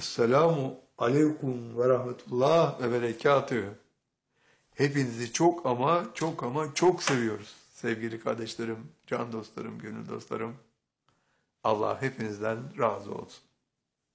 Esselamu aleyküm ve rahmetullah ve berekatühü. Hepinizi çok ama çok ama çok seviyoruz. Sevgili kardeşlerim, can dostlarım, gönül dostlarım. Allah hepinizden razı olsun.